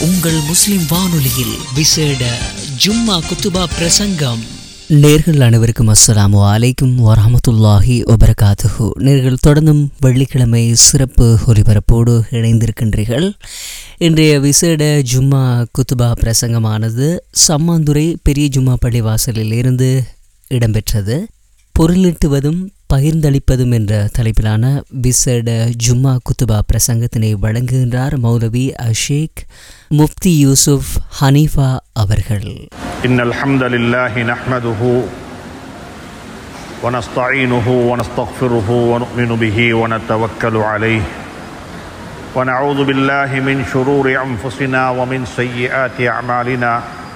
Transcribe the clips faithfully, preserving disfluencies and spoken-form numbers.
உங்கள் முஸ்லிம் வானொலியில் விசேட ஜும்மா குத்துபா பிரசங்கம். நேர்கள் அனைவருக்கும் அஸ்ஸலாமு அலைக்கும் வரஹ்மத்துல்லாஹி வபரகாத்துஹு. நேர்கள் தொடர்ந்தும் வெள்ளிக்கிழமை சிறப்பு ஒலிபரப்போடு இணைந்திருக்கின்றீர்கள். இன்றைய விசேட ஜும்மா குத்துபா பிரசங்கமானது சம்மாந்துறை பெரிய ஜும்மா பள்ளிவாசலில் இருந்து இடம்பெற்றது. பொருளீட்டுவதும் பகிர்ந்தளிப்பதும் என்ற தலைப்பிலான விசேட ஜும்மா குத்துபா பிரசங்கத்தினை வழங்குகின்றார் மௌலவி அஷேக் முஃப்தி யூசுப் ஹனீஃபா அவர்கள். இன்னல் ஹம்தலில்லாஹி நஹ்மதுஹு வ நஸ்தஈனுஹு வ நஸ்தக்ஃபிருஹு வ நு'மினு பிஹி வ நதவக்கலு அலைஹி வ நஊது பில்லாஹி மின் ஷுரூரி அன்ஃபுஸினா வ மின் ஸய்யிஆத்தி அமாலினா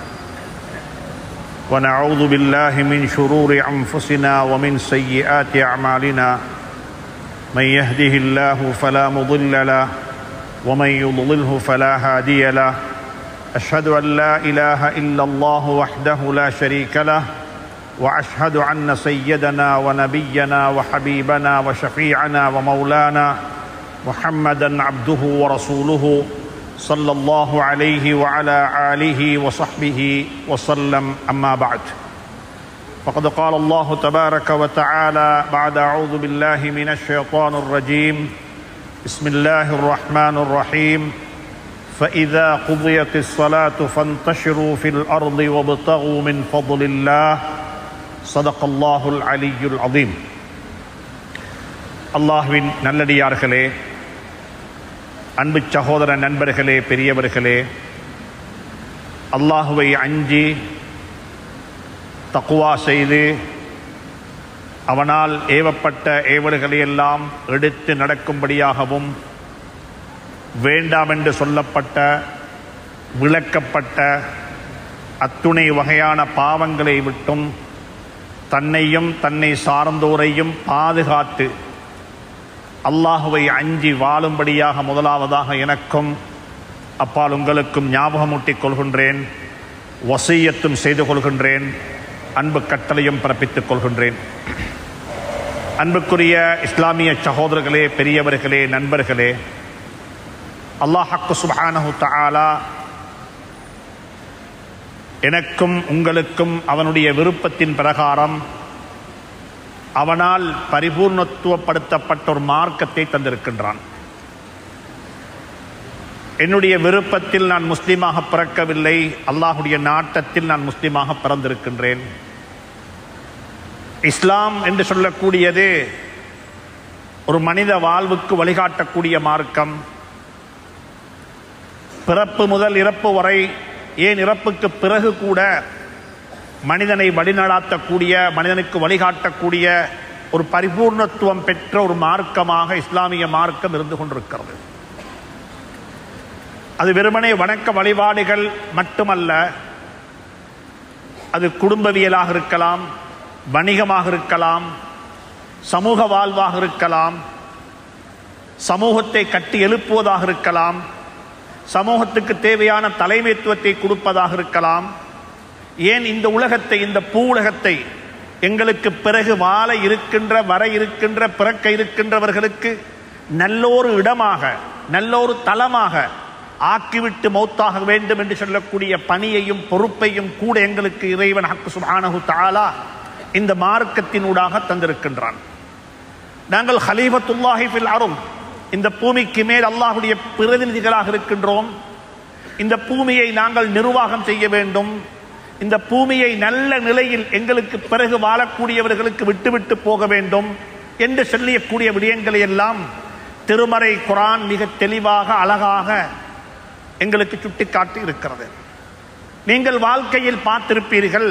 ونعوذ بالله من شرور أنفسنا ومن سيئات أعمالنا من يهده الله فلا مضل له ومن يضلله فلا هادي له أشهد أن لا إله إلا الله وحده لا شريك له وأشهد أن سيدنا ونبينا وحبيبنا وشفيعنا ومولانا محمدا عبده ورسوله صلى الله عليه وعلى آله وصحبه وسلم. أما بعد فقد قال الله تبارك وتعالى بعد أعوذ بالله من الشيطان الرجيم بسم الله الرحمن الرحيم فإذا قضيت الصلاة فانتشروا في الأرض وابتغوا من فضل الله صدق الله العلي العظيم. அல்லாஹ்வின் நல்லடியார்களே, அன்பு சகோதர நண்பர்களே, பெரியவர்களே, அல்லாஹுவை அஞ்சி தக்வா செய்து அவனால் ஏவப்பட்ட ஏவல்களையெல்லாம் எடுத்து நடக்கும்படியாகவும், வேண்டாம் என்று சொல்லப்பட்ட விளக்கப்பட்ட அத்துணை வகையான பாவங்களை விட்டும் தன்னையும் தன்னை சார்ந்தோரையும் பாதுகாத்து அல்லாஹுவை அஞ்சி வாழும்படியாக முதலாவதாக எனக்கும் அப்பால் உங்களுக்கும் ஞாபகமூட்டிக் கொள்கின்றேன், வசியத்தும் செய்து கொள்கின்றேன், அன்பு கட்டளையும் பிறப்பித்துக் கொள்கின்றேன். அன்புக்குரிய இஸ்லாமிய சகோதரர்களே, பெரியவர்களே, நண்பர்களே, அல்லாஹ் சுப்ஹானஹு தஆலா எனக்கும் உங்களுக்கும் அவனுடைய விருப்பத்தின் பிரகாரம் அவனால் பரிபூர்ணத்துவப்படுத்தப்பட்ட ஒரு மார்க்கத்தை தந்திருக்கின்றான். என்னுடைய விருப்பத்தில் நான் முஸ்லீமாக பிறக்கவில்லை, அல்லாஹுடைய நாட்டத்தில் நான் முஸ்லீமாக பிறந்திருக்கின்றேன். இஸ்லாம் என்று சொல்லக்கூடியது ஒரு மனித வாழ்வுக்கு வழிகாட்டக்கூடிய மார்க்கம். பிறப்பு முதல் இறப்பு வரை, ஏன் இறப்புக்கு பிறகு கூட மனிதனை வழிநடாத்தக்கூடிய, மனிதனுக்கு வழிகாட்டக்கூடிய ஒரு பரிபூர்ணத்துவம் பெற்ற ஒரு மார்க்கமாக இஸ்லாமிய மார்க்கம் இருந்து கொண்டிருக்கிறது. அது வெறுமனே வணக்க வழிபாடுகள் மட்டுமல்ல, அது குடும்பவியலாக இருக்கலாம், வணிகமாக இருக்கலாம், சமூக வாழ்வாக இருக்கலாம், சமூகத்தை கட்டி எழுப்புவதாக இருக்கலாம், சமூகத்துக்கு தேவையான தலைமைத்துவத்தை கொடுப்பதாக இருக்கலாம். ஏன் இந்த உலகத்தை, இந்த பூ உலகத்தை எங்களுக்கு பிறகு வாழ இருக்கின்ற, வர இருக்கின்ற, பிறக்க இருக்கின்றவர்களுக்கு நல்லொரு இடமாக, நல்லொரு தளமாக ஆக்கிவிட்டு மௌத்தாக வேண்டும் என்று சொல்லக்கூடிய பணியையும் பொறுப்பையும் கூட எங்களுக்கு இறைவன் ஹக் சுப்ஹானஹு தஆலா இந்த மார்க்கத்தினூடாக தந்திருக்கின்றான். நாங்கள் ஹலீஃபத்துல்லாஹி ஃபில் அர்த், இந்த பூமிக்கு மேல் அல்லாஹுடைய பிரதிநிதிகளாக இருக்கின்றோம். இந்த பூமியை நாங்கள் நிர்வாகம் செய்ய வேண்டும். இந்த பூமியை நல்ல நிலையில் எங்களுக்கு பிறகு வாழக்கூடியவர்களுக்கு விட்டுவிட்டு போக வேண்டும் என்று சொல்லக்கூடிய விடயங்களை எல்லாம் திருமறை குர்ஆன் மிக தெளிவாக, அழகாக எங்களுக்கு சுட்டிக்காட்டி இருக்கிறது. நீங்கள் வாழ்க்கையில் பார்த்திருப்பீர்கள்,